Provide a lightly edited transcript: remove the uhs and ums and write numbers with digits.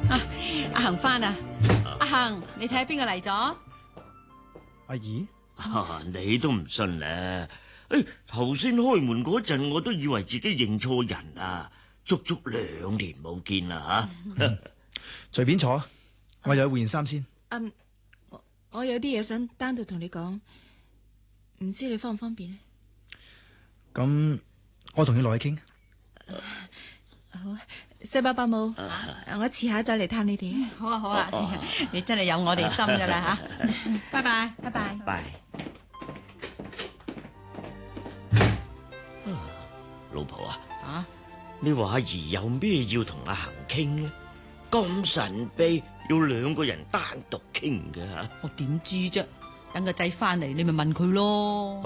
阿恒翻啊！阿恒，你睇下邊個嚟咗？ 阿姨， 你都唔信咧？頭先開門嗰陣，我都以為自己認錯人啊！足足2年冇見啦吓。 隨便坐，我又去換件衫先。 我有啲嘢想單獨同你講，唔知你方唔方便咧？ 咁我同你落去傾。 好，西巴伯母，我遲下再嚟探你哋。 好啊好啊，你真係有我哋心噶啦吓。拜拜拜拜。 拜。老婆啊，你話阿姨有咩要同阿恒傾呢？咁神秘，要2個人單獨傾嘅吓。 我點知啫？等個仔翻嚟，你咪問佢咯。